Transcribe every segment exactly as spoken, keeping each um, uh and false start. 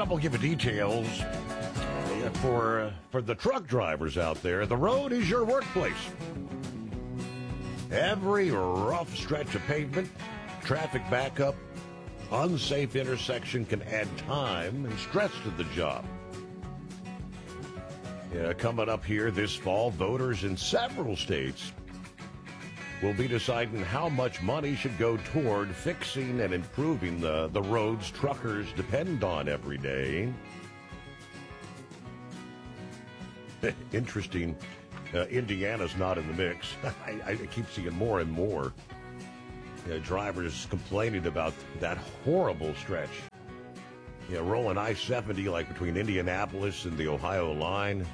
up, we'll give you details for uh, for the truck drivers out there. The road is your workplace. Every rough stretch of pavement, traffic backup, unsafe intersection can add time and stress to the job. Yeah, coming up here this fall, voters in several states will be deciding how much money should go toward fixing and improving the, the roads truckers depend on every day. Interesting. Uh, Indiana's not in the mix. I, I keep seeing more and more uh, drivers complaining about that horrible stretch. Yeah, rolling I seventy like between Indianapolis and the Ohio line.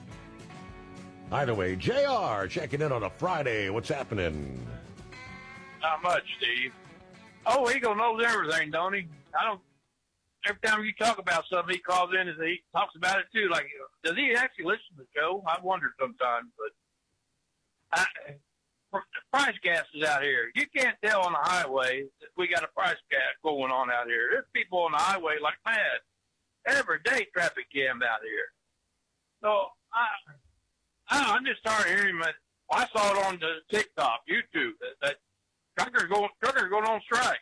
Either way, J R checking in on a Friday. What's happening? Not much, Steve. Oh, Eagle knows everything, don't he? I don't. Every time you talk about something, he calls in and he talks about it too. Like, does he actually listen to the show? I've wondered sometimes, but I, price gas is out here. You can't tell on the highway that we got a price gas going on out here. There's people on the highway like mad. Every day traffic jam out here. So I, I don't know, I'm just tired of hearing it. I saw it on the TikTok, YouTube, that, that truckers going truckers going on strike.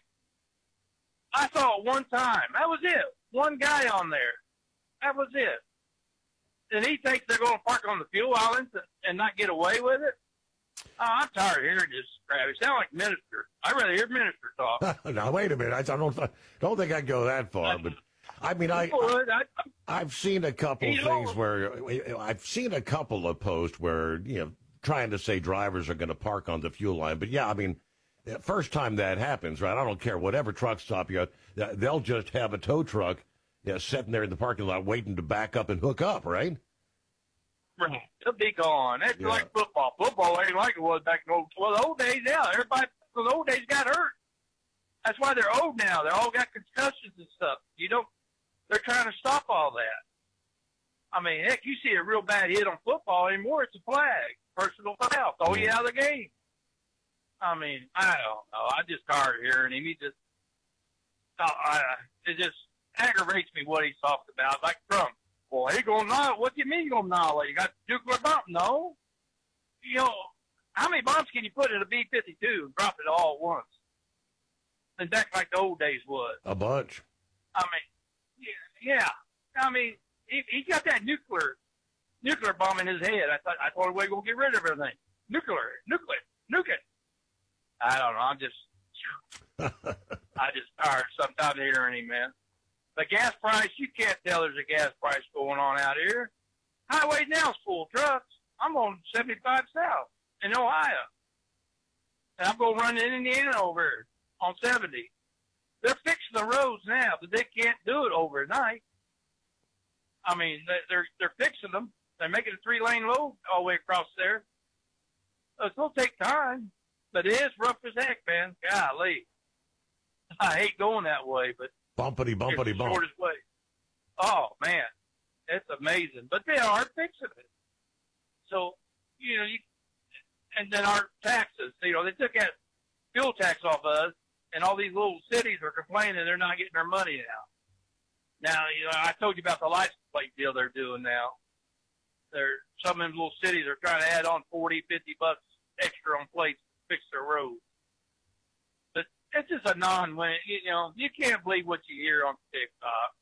I saw it one time. That was it. One guy on there. That was it. And he thinks they're going to park on the fuel islands and, and not get away with it. Oh, I'm tired of hearing this crap. It sounds like minister. I'd rather hear minister talk. Now, wait a minute. I don't, don't think I'd go that far, but I mean, I, I, I've seen a couple of things where I've seen a couple of posts where, you know, trying to say drivers are going to park on the fuel line. But yeah, I mean, the first time that happens, right? I don't care whatever truck stop you at, they'll just have a tow truck, you know, sitting there in the parking lot waiting to back up and hook up, right? Right. It'll be gone. That's yeah. Like football. Football ain't like it was back in the old, well, the old days. Yeah, everybody from the old days got hurt. That's why they're old now. They all got concussions and stuff. You don't. They're trying to stop all that. I mean, heck, you see a real bad hit on football anymore, it's a flag, personal foul, throw you out of the game. I mean, I don't know. I just tired of hearing him. He just, uh, I, it just aggravates me what he's talked about. Like Trump. Well, he gonna annihilate. What do you mean you gonna annihilate? You got nuclear bomb? No. You know, how many bombs can you put in a B fifty-two and drop it all at once? And back like the old days was. A bunch. I mean, yeah. I mean, he, he got that nuclear nuclear bomb in his head. I thought I told him we gonna get rid of everything. Nuclear, nuclear, nuke it. I don't know. I'm just, I just tired sometimes of hearing him, man. The gas price, you can't tell there's a gas price going on out here. Highway now is full of trucks. I'm on seventy-five South in Ohio. And I'm going to run in Indiana over here on seventy. They're fixing the roads now, but they can't do it overnight. I mean, they're, they're fixing them. They're making a three-lane road all the way across there. So it's going to take time, but it is rough as heck, man. Golly. I hate going that way, but bumpity, bumpity, bump. Shortest way. Oh, man. It's amazing. But they are fixing it. So, you know, you, and then our taxes, you know, they took that fuel tax off us, and all these little cities are complaining they're not getting their money now. Now, you know, I told you about the license plate deal they're doing now. They're, some of them little cities are trying to add on forty, fifty bucks extra on plates to fix their roads. But it's just a non-win. You know, you can't believe what you hear on TikTok,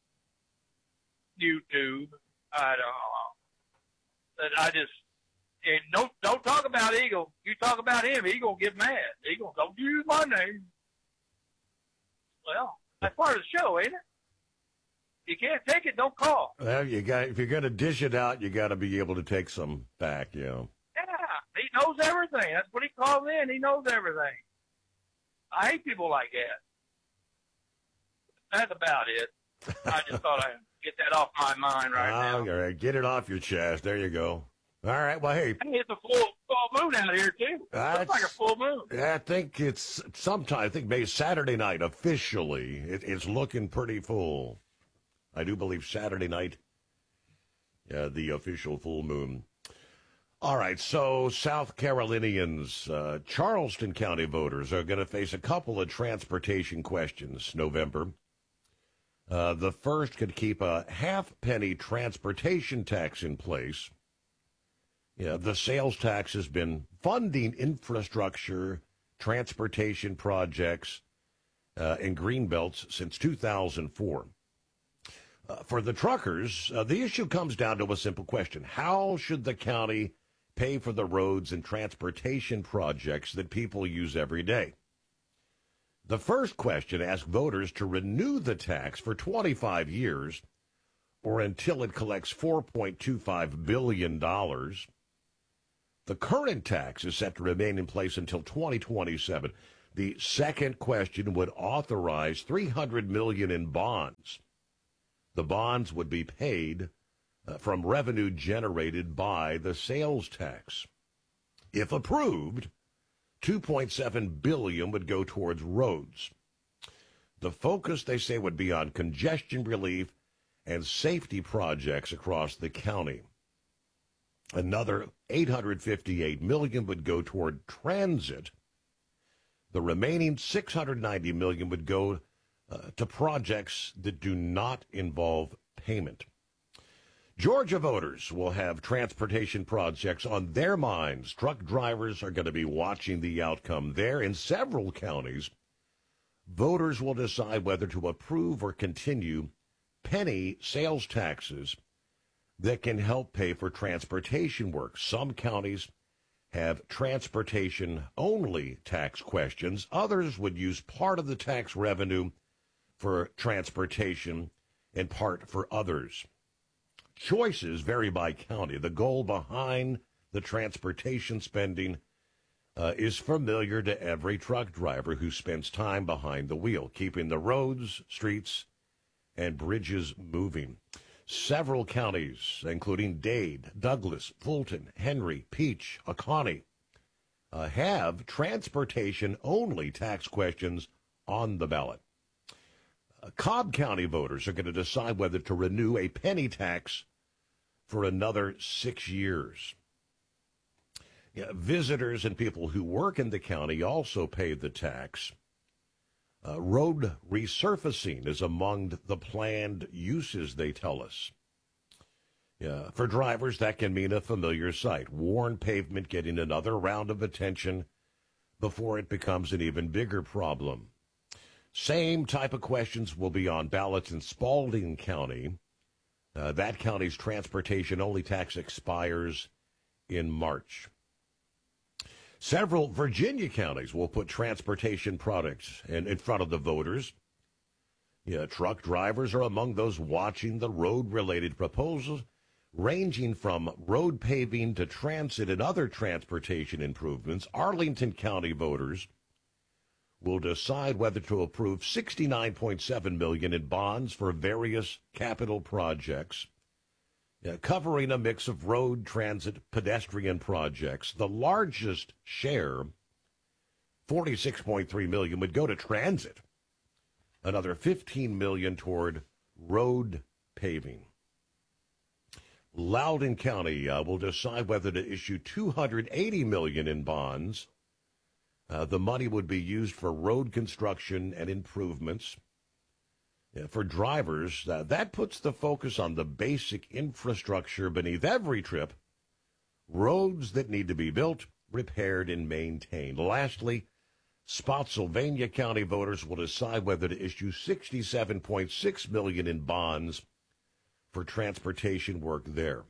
YouTube. I don't know. But I just, and don't, don't talk about Eagle. You talk about him, he gonna get mad. He gonna, don't use my name. Well, that's part of the show, ain't it? You can't take it, don't call. Well, you got, if you're going to dish it out, you got to be able to take some back, you know. Yeah, he knows everything. That's what he calls in. He knows everything. I hate people like that. That's about it. I just thought I'd get that off my mind right oh, now. All right, get it off your chest. There you go. All right, well, hey. Hey, it's a full, full moon out here, too. It's like a full moon. I think it's sometime, I think maybe Saturday night officially. It, it's looking pretty full. I do believe Saturday night, yeah, the official full moon. All right, so South Carolinians, uh, Charleston County voters are going to face a couple of transportation questions November. Uh, the first could keep a half-penny transportation tax in place. Yeah, the sales tax has been funding infrastructure, transportation projects uh, in greenbelts since two thousand four. Uh, for the truckers, uh, the issue comes down to a simple question. How should the county pay for the roads and transportation projects that people use every day? The first question asks voters to renew the tax for twenty-five years or until it collects four point two five billion dollars. The current tax is set to remain in place until twenty twenty-seven. The second question would authorize three hundred million dollars in bonds. The bonds would be paid uh, from revenue generated by the sales tax. If approved, two point seven billion dollars would go towards roads. The focus, they say, would be on congestion relief and safety projects across the county. Another eight hundred fifty-eight million dollars would go toward transit. The remaining six hundred ninety million dollars would go uh, to projects that do not involve payment. Georgia voters will have transportation projects on their minds. Truck drivers are going to be watching the outcome there. In several counties, voters will decide whether to approve or continue penny sales taxes that can help pay for transportation work. Some counties have transportation-only tax questions. Others would use part of the tax revenue for transportation and part for others. Choices vary by county. The goal behind the transportation spending uh, is familiar to every truck driver who spends time behind the wheel, keeping the roads, streets, and bridges moving. Several counties, including Dade, Douglas, Fulton, Henry, Peach, Oconee, uh, have transportation-only tax questions on the ballot. Uh, Cobb County voters are going to decide whether to renew a penny tax for another six years. Yeah, visitors and people who work in the county also pay the tax. Uh, road resurfacing is among the planned uses, they tell us. Yeah, for drivers, that can mean a familiar sight. Worn pavement getting another round of attention before it becomes an even bigger problem. Same type of questions will be on ballots in Spalding County. Uh, that county's transportation-only tax expires in March. Several Virginia counties will put transportation products in, in front of the voters. Yeah, truck drivers are among those watching the road-related proposals, ranging from road paving to transit and other transportation improvements. Arlington County voters will decide whether to approve sixty-nine point seven million dollars in bonds for various capital projects, uh, covering a mix of road, transit, pedestrian projects. The largest share, forty-six point three million dollars, would go to transit. Another fifteen million dollars toward road paving. Loudoun County uh, will decide whether to issue two hundred eighty million dollars in bonds. Uh, the money would be used for road construction and improvements. Yeah, for drivers, uh, that puts the focus on the basic infrastructure beneath every trip, roads that need to be built, repaired, and maintained. Lastly, Spotsylvania County voters will decide whether to issue sixty-seven point six million dollars in bonds for transportation work there.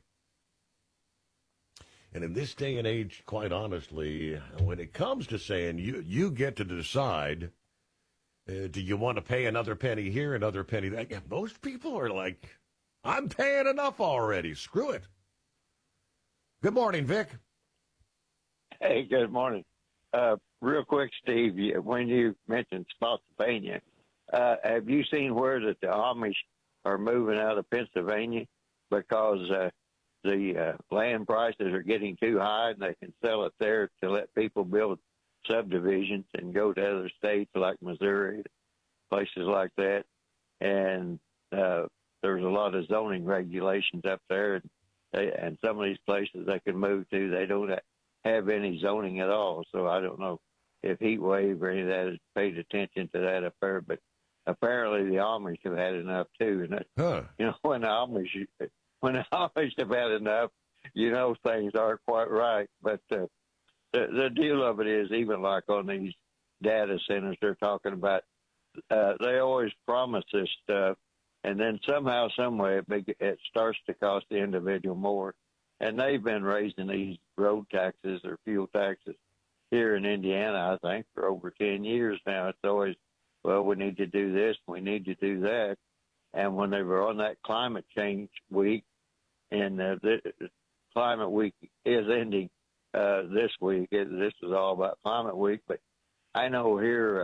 And in this day and age, quite honestly, when it comes to saying you, you get to decide, uh, do you want to pay another penny here, another penny there? Yeah, most people are like, I'm paying enough already. Screw it. Good morning, Vic. Hey, good morning. Uh, real quick, Steve, when you mentioned Spotsylvania, uh, have you seen where that the Amish are moving out of Pennsylvania because uh, the uh, land prices are getting too high and they can sell it there to let people build subdivisions and go to other states like Missouri, places like that. And uh, there's a lot of zoning regulations up there. And, they, and some of these places they can move to, they don't have any zoning at all. So I don't know if Heat Wave or any of that has paid attention to that up there. But apparently the Amish have had enough too. And that, Huh. you know, when the Amish when the Amish have had enough, you know things aren't quite right. But uh, the the deal of it is, even like on these data centers they're talking about, uh, they always promise this stuff, and then somehow, some way, it, be, it starts to cost the individual more. And they've been raising these road taxes or fuel taxes here in Indiana, I think, for over ten years now. It's always, well, we need to do this, we need to do that. And when they were on that climate change week, and uh, the climate week is ending uh, this week. It, this is all about climate week. But I know here uh,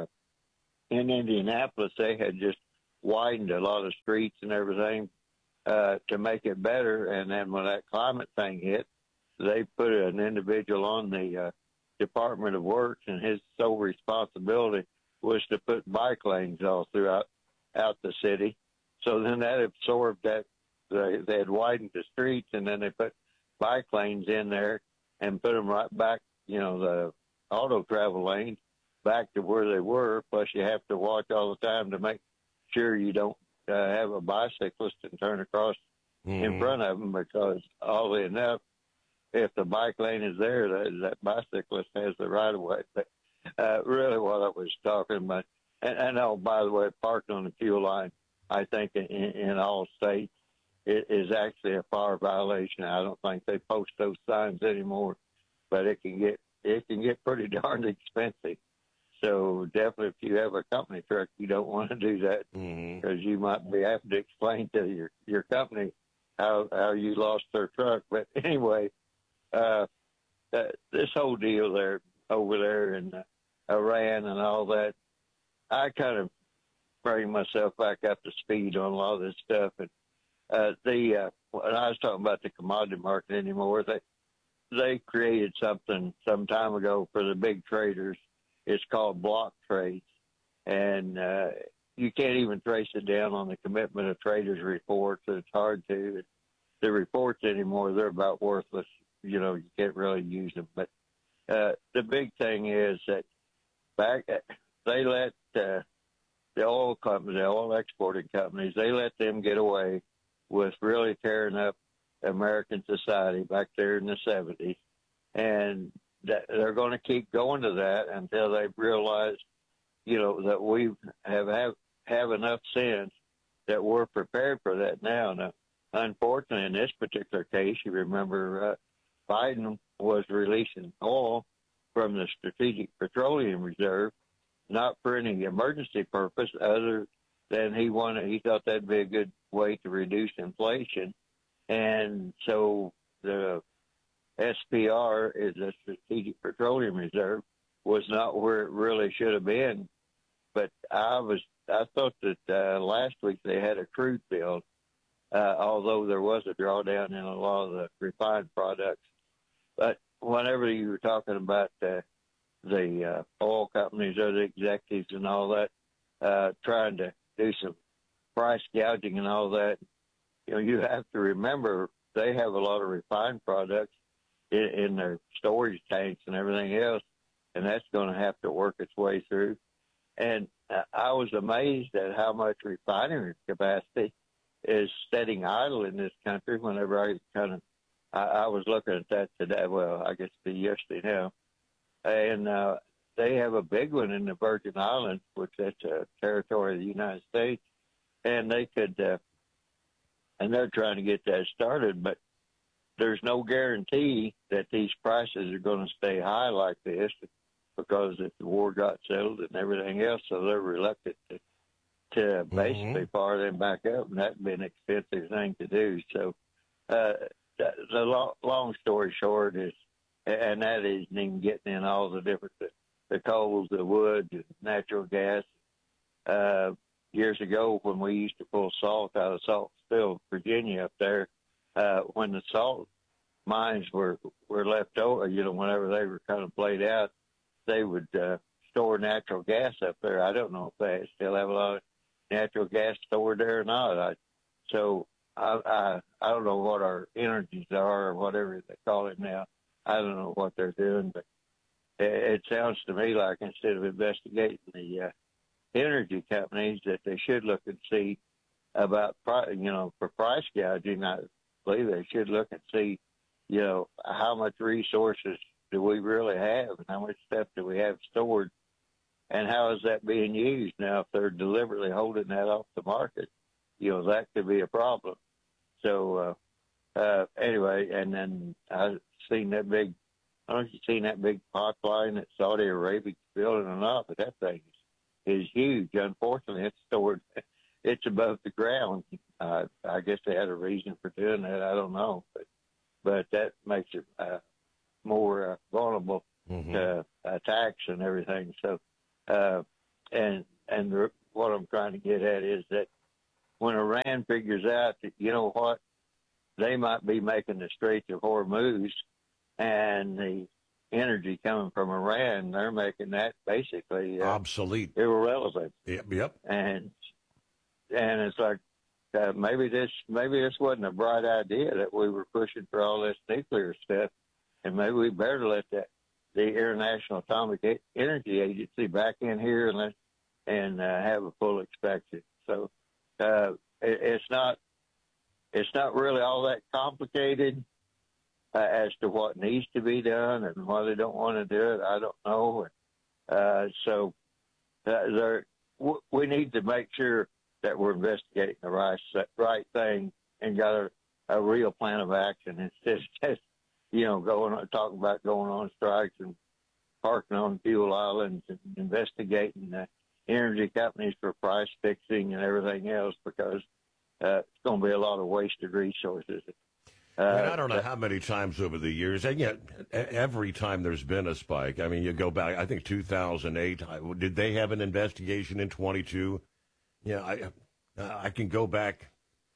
in Indianapolis, they had just widened a lot of streets and everything uh, to make it better. And then when that climate thing hit, they put an individual on the uh, Department of Works, and his sole responsibility was to put bike lanes all throughout out the city. So then that absorbed that. They, they had widened the streets, and then they put bike lanes in there and put them right back, you know, the auto travel lanes back to where they were. Plus, you have to watch all the time to make sure you don't uh, have a bicyclist and turn across mm-hmm. in front of them, because oddly enough, if the bike lane is there, that, that bicyclist has the right of way. But uh, really, what I was talking about, and, and oh, by the way, parking on the fuel line, I think in, in all states, it is actually a fire violation. I don't think they post those signs anymore, but it can get it can get pretty darn expensive. So definitely, if you have a company truck, you don't want to do that, because mm-hmm. you might be having to explain to your, your company how how you lost their truck. But anyway, uh, uh, this whole deal there over there in uh, Iran and all that, I kind of bring myself back up to speed on a lot of this stuff. And uh, the uh, when I was talking about the commodity market anymore, they they created something some time ago for the big traders. It's called block trades, and uh, you can't even trace it down on the commitment of traders reports. It's hard to. The reports anymore, they're about worthless. You know, you can't really use them. But uh, the big thing is that back they let uh, the oil companies, the oil exporting companies, they let them get away with really tearing up American society back there in the seventies, and that they're going to keep going to that until they realize, you know, that we have have, have enough sense that we're prepared for that now. Now, unfortunately, in this particular case, you remember uh, Biden was releasing oil from the Strategic Petroleum Reserve, not for any emergency purpose other than he wanted. He thought that'd be a good way to reduce inflation, and so the S P R, is the Strategic Petroleum Reserve, was not where it really should have been. But I was, I thought that uh, last week they had a crude build, uh, although there was a drawdown in a lot of the refined products. But whenever you were talking about uh, the uh, oil companies or the executives and all that, uh, trying to do some price gouging and all that, you know, you have to remember they have a lot of refined products in, in their storage tanks and everything else, and that's going to have to work its way through. And I was amazed at how much refinery capacity is sitting idle in this country. Whenever I kind of, I, I was looking at that today. Well, I guess it'd be yesterday now, and uh, they have a big one in the Virgin Islands, which that's a territory of the United States, and they could, uh, and they're trying to get that started, but there's no guarantee that these prices are going to stay high like this, because if the war got settled and everything else, so they're reluctant to, to basically mm-hmm. fire them back up, and that'd be an expensive thing to do. So uh, the, the long, long story short is, and that isn't even getting in all the different, the, the coals, the wood, the natural gas. Uh, years ago when we used to pull salt out of Saltville, Virginia up there, uh, when the salt mines were, were left over, you know, whenever they were kind of played out, they would uh, store natural gas up there. I don't know if they still have a lot of natural gas stored there or not. I, so I, I I don't know what our energies are or whatever they call it now. I don't know what they're doing, but it, it sounds to me like instead of investigating the uh, energy companies that they should look and see about, you know, for price gouging. I believe they should look and see, you know, how much resources do we really have and how much stuff do we have stored and how is that being used. Now, if they're deliberately holding that off the market, you know, that could be a problem. So, uh, uh, anyway, and then I've seen that big, I don't know if you've seen that big pipeline that Saudi Arabia's building or not, but that thing is, is huge. Unfortunately, it's stored, it's above the ground. Uh, I guess they had a reason for doing that. I don't know, but, but that makes it, uh, more uh, vulnerable mm-hmm. to attacks and everything. So, uh, and, and the, what I'm trying to get at is that when Iran figures out that, you know what, they might be making the Straits of Hormuz and the energy coming from Iran, they're making that basically uh, obsolete, irrelevant. Yep, yep. And and it's like uh, maybe this maybe this wasn't a bright idea that we were pushing for all this nuclear stuff, and maybe we better let that the International Atomic Energy Agency back in here and let, and uh, have a full inspection. So uh, it, it's not it's not really all that complicated. Uh, as to what needs to be done and why they don't want to do it, I don't know. Uh, so uh, there, w- we need to make sure that we're investigating the right right thing and got a, a real plan of action. It's just, just you know, going on, talking about going on strikes and parking on fuel islands and investigating the energy companies for price fixing and everything else, because uh, it's going to be a lot of wasted resources. Uh, and I don't know how many times over the years, and yet every time there's been a spike, I mean, you go back, I think two thousand eight, did they have an investigation in twenty-two? Yeah, I uh, I can go back.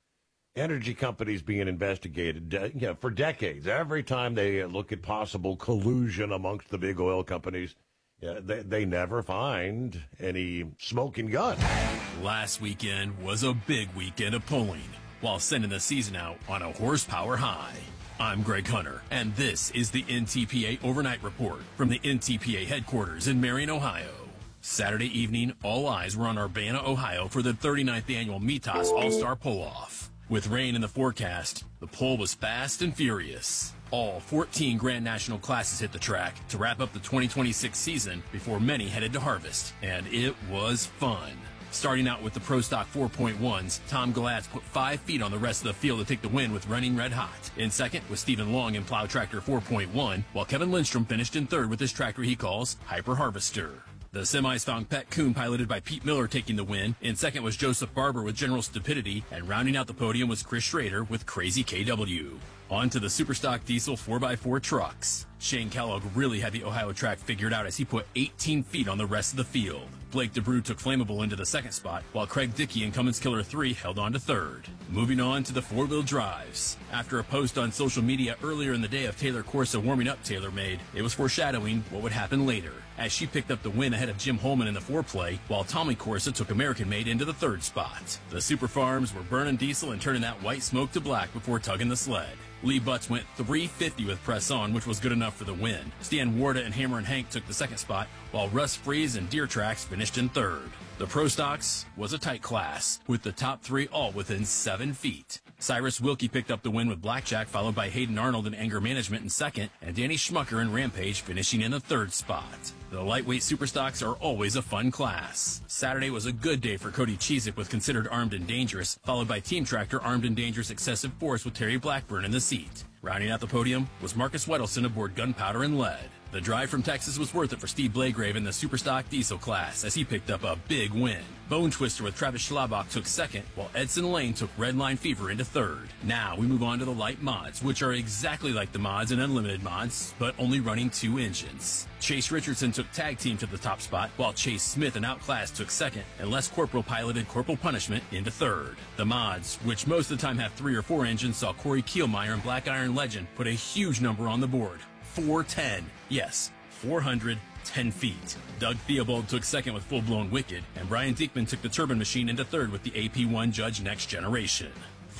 Energy companies being investigated uh, you know, for decades. Every time they look at possible collusion amongst the big oil companies, yeah, they, they never find any smoking gun. Last weekend was a big weekend of polling, while sending the season out on a horsepower high. I'm Greg Hunter, and this is the N T P A Overnight Report from the N T P A headquarters in Marion, Ohio. Saturday evening, all eyes were on Urbana, Ohio for the thirty-ninth annual Mitas All-Star Pull-Off. With rain in the forecast, the pull was fast and furious. All fourteen Grand National classes hit the track to wrap up the twenty twenty-six season before many headed to harvest, and it was fun. Starting out with the Pro Stock four point ones, Tom Galatz put five feet on the rest of the field to take the win with Running Red Hot. In second was Stephen Long in Plow Tractor four point one, while Kevin Lindstrom finished in third with his tractor he calls Hyper Harvester. The semis found Pat Kuhn, piloted by Pete Miller, taking the win. In second was Joseph Barber with General Stupidity, and rounding out the podium was Chris Schrader with Crazy K W. On to the Superstock Diesel four by four trucks. Shane Kellogg really had the Ohio track figured out as he put eighteen feet on the rest of the field. Blake DeBrew took Flammable into the second spot, while Craig Dickey and Cummins Killer three held on to third. Moving on to the four-wheel drives. After a post on social media earlier in the day of Taylor Corsa warming up TaylorMade, it was foreshadowing what would happen later, as she picked up the win ahead of Jim Holman in the foreplay, while Tommy Corsa took American Made into the third spot. The Super Farms were burning diesel and turning that white smoke to black before tugging the sled. Lee Butts went three fifty with Press On, which was good enough for the win. Stan Warda and Hammer and Hank took the second spot, while Russ Freeze and Deer Tracks finished in third. The Pro Stocks was a tight class, with the top three all within seven feet. Cyrus Wilkie picked up the win with Blackjack, followed by Hayden Arnold and Anger Management in second, and Danny Schmucker and Rampage finishing in the third spot. The lightweight Superstocks are always a fun class. Saturday was a good day for Cody Cheezick with Considered Armed and Dangerous, followed by Team Tractor Armed and Dangerous Excessive Force with Terry Blackburn in the seat. Rounding out the podium was Marcus Wedelson aboard Gunpowder and Lead. The drive from Texas was worth it for Steve Blagrave in the Superstock Diesel class, as he picked up a big win. Bone Twister with Travis Schlabach took second, while Edson Lane took Redline Fever into third. Now we move on to the light mods, which are exactly like the mods and Unlimited mods, but only running two engines. Chase Richardson took Tag Team to the top spot, while Chase Smith and Outclass took second, and Les Corporal piloted Corporal Punishment into third. The mods, which most of the time have three or four engines, saw Corey Kielmeyer and Black Iron Legend put a huge number on the board. four ten. Yes, four hundred ten feet. Doug Theobald took second with Full Blown Wicked, and Brian Diekman took the Turbine Machine into third with the A P one Judge Next Generation.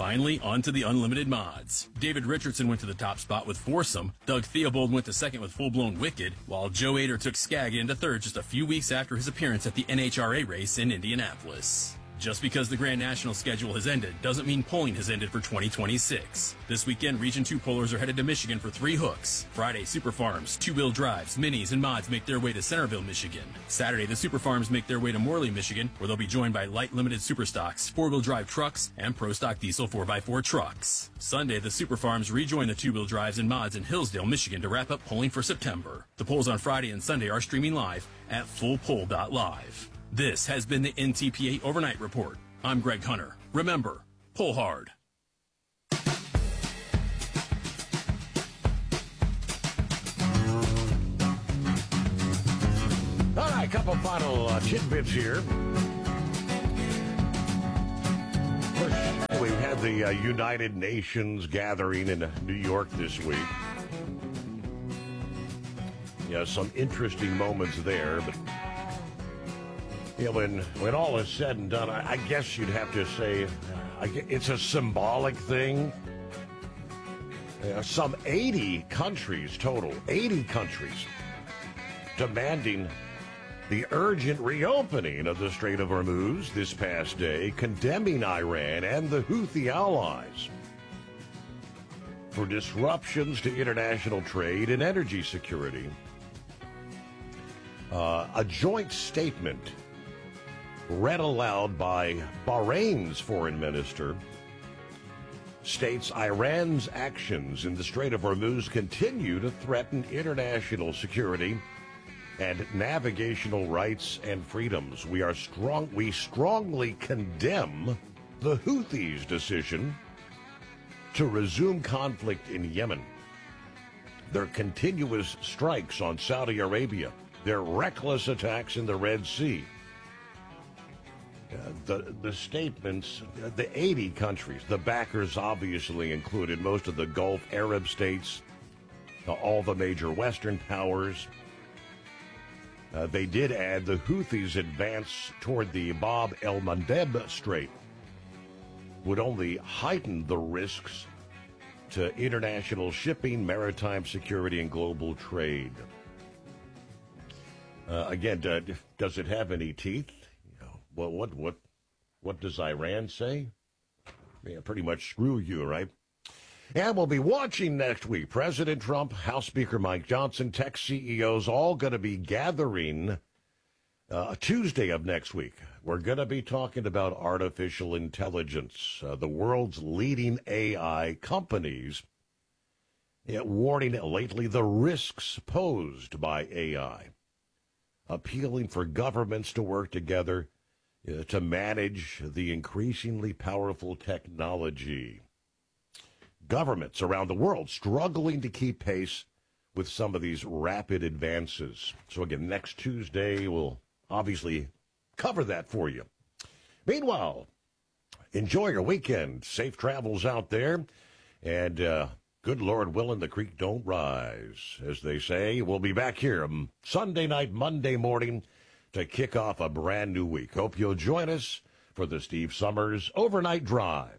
Finally, on to the unlimited mods. David Richardson went to the top spot with Foursome, Doug Theobald went to second with Full Blown Wicked, while Joe Ader took Skag into third just a few weeks after his appearance at the N H R A race in Indianapolis. Just because the Grand National schedule has ended doesn't mean polling has ended for twenty twenty-six. This weekend, Region two pollers are headed to Michigan for three hooks. Friday, Super Farms, two-wheel drives, minis, and mods make their way to Centerville, Michigan. Saturday, the Super Farms make their way to Morley, Michigan, where they'll be joined by light limited super stocks, four-wheel drive trucks, and pro stock diesel four by four trucks. Sunday, the Super Farms rejoin the two-wheel drives and mods in Hillsdale, Michigan to wrap up polling for September. The polls on Friday and Sunday are streaming live at full poll dot live. This has been the N T P A Overnight Report. I'm Greg Hunter. Remember, pull hard. All right, a couple final uh, tidbits here. First, we've had the uh, United Nations gathering in New York this week. Yeah, some interesting moments there, but yeah, when when all is said and done, I, I guess you'd have to say uh, I, it's a symbolic thing. Uh, some eighty countries total, eighty countries, demanding the urgent reopening of the Strait of Hormuz this past day, condemning Iran and the Houthi allies for disruptions to international trade and energy security. Uh, a joint statement read aloud by Bahrain's foreign minister states Iran's actions in the Strait of Hormuz continue to threaten international security and navigational rights and freedoms. We are strong. We strongly condemn the Houthis' decision to resume conflict in Yemen, their continuous strikes on Saudi Arabia, their reckless attacks in the Red Sea. Uh, the the statements, uh, the eighty countries, the backers obviously included most of the Gulf Arab states, uh, all the major Western powers. Uh, they did add the Houthis' advance toward the Bab el-Mandeb Strait would only heighten the risks to international shipping, maritime security, and global trade. Uh, again, uh, does it have any teeth? Well, what what what does Iran say? Yeah, pretty much screw you, right? And we'll be watching next week. President Trump, House Speaker Mike Johnson, tech C E Os, all going to be gathering uh, Tuesday of next week. We're going to be talking about artificial intelligence, uh, the world's leading A I companies, yeah, warning lately the risks posed by A I, appealing for governments to work together Uh, to manage the increasingly powerful technology. Governments around the world struggling to keep pace with some of these rapid advances. So again, next Tuesday, we'll obviously cover that for you. Meanwhile, enjoy your weekend. Safe travels out there. And uh, good Lord willing, the creek don't rise, as they say. We'll be back here um, Sunday night, Monday morning, to kick off a brand new week. Hope you'll join us for the Steve Summers Overnight Drive.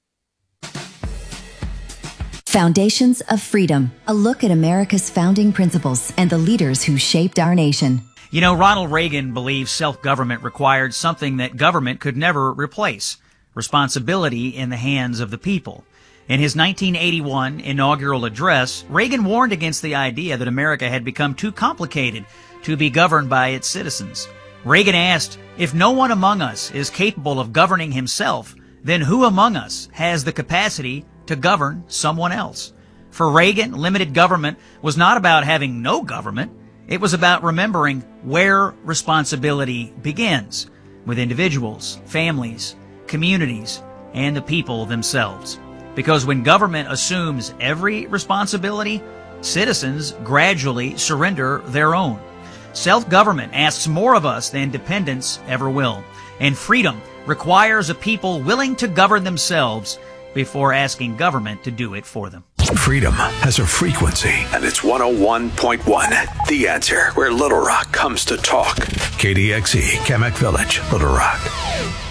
Foundations of Freedom, a look at America's founding principles and the leaders who shaped our nation. You know, Ronald Reagan believed self-government required something that government could never replace: responsibility in the hands of the people. In his nineteen eighty-one inaugural address, Reagan warned against the idea that America had become too complicated to be governed by its citizens. Reagan asked, if no one among us is capable of governing himself, then who among us has the capacity to govern someone else? For Reagan, limited government was not about having no government. It was about remembering where responsibility begins, with individuals, families, communities, and the people themselves. Because when government assumes every responsibility, citizens gradually surrender their own. Self-government asks more of us than dependence ever will. And freedom requires a people willing to govern themselves before asking government to do it for them. Freedom has a frequency, and it's one oh one point one. The Answer, where Little Rock comes to talk. K D X E, Kamek Village, Little Rock.